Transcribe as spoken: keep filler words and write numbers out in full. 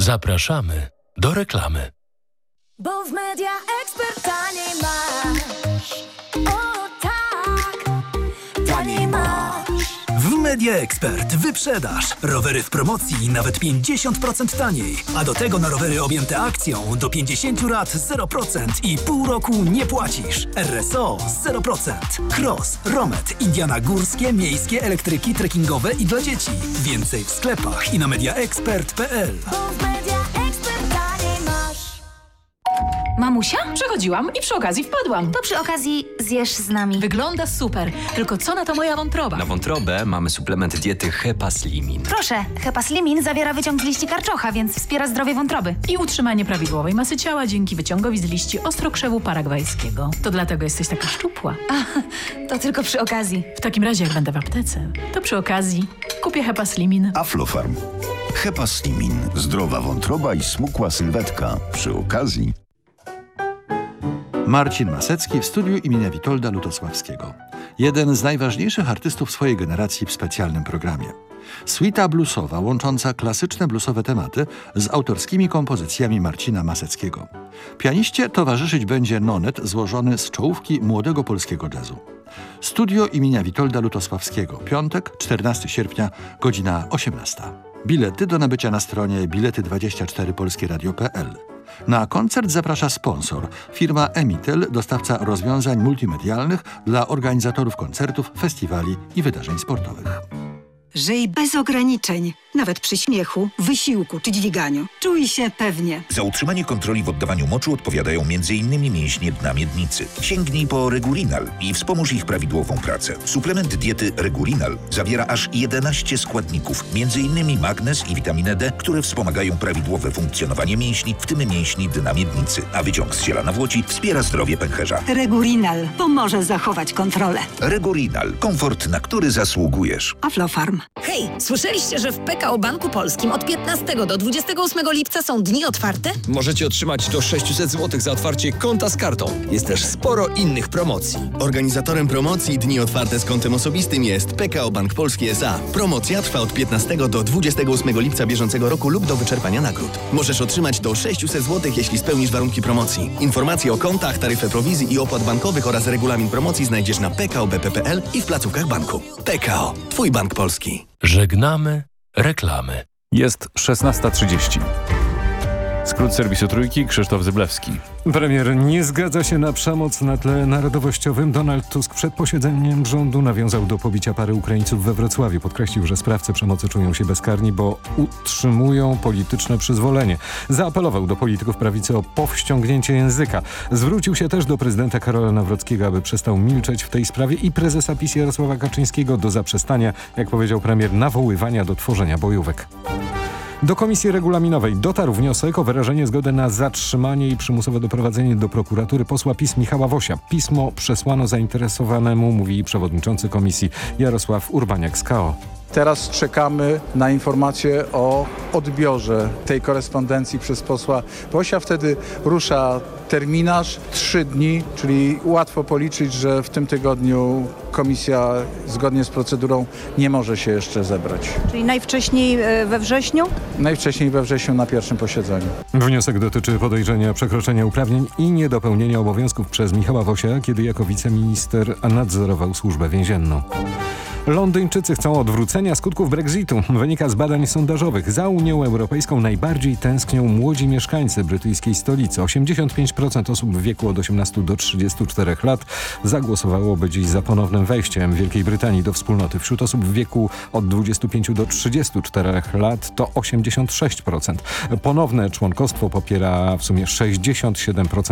Zapraszamy do reklamy. Bo w Media Expert taniej masz. O tak, taniej masz. W Media Expert wyprzedaż. Rowery w promocji nawet pięćdziesiąt procent taniej. A do tego na rowery objęte akcją do pięćdziesiąt lat zero procent i pół roku nie płacisz. R S O zero procent. Cross, Romet, Indiana górskie, miejskie, elektryki, trekkingowe i dla dzieci. Więcej w sklepach i na mediaexpert kropka p l. Mamusia? Przechodziłam i przy okazji wpadłam. To przy okazji zjesz z nami. Wygląda super, tylko co na to moja wątroba? Na wątrobę mamy suplement diety Hepaslimin. Proszę, Hepaslimin zawiera wyciąg z liści karczocha, więc wspiera zdrowie wątroby. I utrzymanie prawidłowej masy ciała dzięki wyciągowi z liści ostrokrzewu paragwajskiego. To dlatego jesteś taka szczupła. A, to tylko przy okazji. W takim razie jak będę w aptece, to przy okazji kupię Hepaslimin. Aflofarm. Hepaslimin. Zdrowa wątroba i smukła sylwetka. Przy okazji. Marcin Masecki w studiu imienia Witolda Lutosławskiego. Jeden z najważniejszych artystów swojej generacji w specjalnym programie. Suita bluesowa łącząca klasyczne bluesowe tematy z autorskimi kompozycjami Marcina Maseckiego. Pianiście towarzyszyć będzie nonet złożony z czołówki młodego polskiego jazzu. Studio imienia Witolda Lutosławskiego. Piątek, czternastego sierpnia, godzina osiemnasta. Bilety do nabycia na stronie bilety dwadzieścia cztery polskie radio kropka p l. Na koncert zaprasza sponsor, firma Emitel, dostawca rozwiązań multimedialnych dla organizatorów koncertów, festiwali i wydarzeń sportowych. Żyj bez ograniczeń, nawet przy śmiechu, wysiłku czy dźwiganiu. Czuj się pewnie. Za utrzymanie kontroli w oddawaniu moczu odpowiadają m.in. mięśnie dna miednicy. Sięgnij po Regulinal i wspomóż ich prawidłową pracę. Suplement diety Regulinal zawiera aż jedenaście składników, m.in. magnez i witaminę D, które wspomagają prawidłowe funkcjonowanie mięśni, w tym mięśni dna miednicy. A wyciąg z ziela nawłoci wspiera zdrowie pęcherza. Regulinal pomoże zachować kontrolę. Regulinal. Komfort, na który zasługujesz. Aflofarm. Hej, słyszeliście, że w P K O Banku Polskim od piętnastego do dwudziestego ósmego lipca są dni otwarte? Możecie otrzymać do sześćset złotych za otwarcie konta z kartą. Jest też sporo innych promocji. Organizatorem promocji Dni Otwarte z kontem osobistym jest P K O Bank Polski S A. Promocja trwa od piętnastego do dwudziestego ósmego lipca bieżącego roku lub do wyczerpania nagród. Możesz otrzymać do sześćset złotych, jeśli spełnisz warunki promocji. Informacje o kontach, taryfę prowizji i opłat bankowych oraz regulamin promocji znajdziesz na p k o b p kropka p l i w placówkach banku. P K O. Twój bank polski. Żegnamy reklamy. Jest szesnasta trzydzieści. Skrót serwisu Trójki, Krzysztof Zyblewski. Premier nie zgadza się na przemoc na tle narodowościowym. Donald Tusk przed posiedzeniem rządu nawiązał do pobicia pary Ukraińców we Wrocławiu. Podkreślił, że sprawcy przemocy czują się bezkarni, bo utrzymują polityczne przyzwolenie. Zaapelował do polityków prawicy o powściągnięcie języka. Zwrócił się też do prezydenta Karola Nawrockiego, aby przestał milczeć w tej sprawie i prezesa PiS Jarosława Kaczyńskiego do zaprzestania, jak powiedział premier, nawoływania do tworzenia bojówek. Do Komisji Regulaminowej dotarł wniosek o wyrażenie zgody na zatrzymanie i przymusowe doprowadzenie do prokuratury posła PiS Michała Wosia. Pismo przesłano zainteresowanemu, mówi przewodniczący komisji Jarosław Urbaniak z K O. Teraz czekamy na informację o odbiorze tej korespondencji przez posła Wosia. Wtedy rusza terminarz, trzy dni, czyli łatwo policzyć, że w tym tygodniu komisja zgodnie z procedurą nie może się jeszcze zebrać. Czyli najwcześniej we wrześniu? Najwcześniej we wrześniu na pierwszym posiedzeniu. Wniosek dotyczy podejrzenia przekroczenia uprawnień i niedopełnienia obowiązków przez Michała Wosia, kiedy jako wiceminister nadzorował służbę więzienną. Londyńczycy chcą odwrócenia skutków Brexitu. Wynika z badań sondażowych. Za Unią Europejską najbardziej tęsknią młodzi mieszkańcy brytyjskiej stolicy. osiemdziesiąt pięć procent osób w wieku od osiemnastu do trzydziestu czterech lat zagłosowałoby dziś za ponownym wejściem Wielkiej Brytanii do wspólnoty. Wśród osób w wieku od dwudziestu pięciu do trzydziestu czterech lat to osiemdziesiąt sześć procent. Ponowne członkostwo popiera w sumie sześćdziesiąt siedem procent